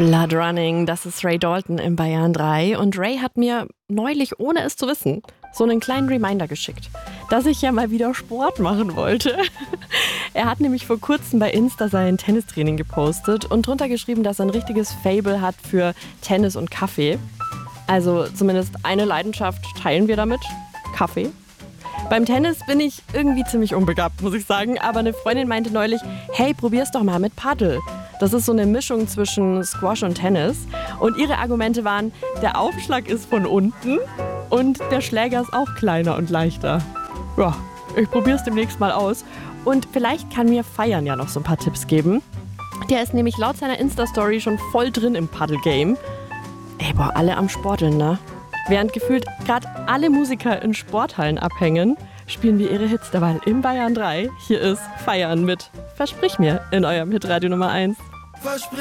Blood Running, das ist Ray Dalton in Bayern 3. Und Ray hat mir neulich, ohne es zu wissen, so einen kleinen Reminder geschickt, dass ich ja mal wieder Sport machen wollte. Er hat nämlich vor kurzem bei Insta sein Tennistraining gepostet und drunter geschrieben, dass er ein richtiges Faible hat für Tennis und Kaffee. Also zumindest eine Leidenschaft teilen wir damit: Kaffee. Beim Tennis bin ich irgendwie ziemlich unbegabt, muss ich sagen. Aber eine Freundin meinte neulich, hey, probier's doch mal mit Paddel. Das ist so eine Mischung zwischen Squash und Tennis. Und ihre Argumente waren, der Aufschlag ist von unten und der Schläger ist auch kleiner und leichter. Ja, ich probier's demnächst mal aus. Und vielleicht kann mir Feiern ja noch so ein paar Tipps geben. Der ist nämlich laut seiner Insta-Story schon voll drin im Paddle-Game. Ey, boah, alle am Sporteln, ne? Während gefühlt gerade alle Musiker in Sporthallen abhängen, spielen wir ihre Hits derweil in Bayern 3. Hier ist Feiern mit Versprich mir in eurem Hitradio Nummer 1.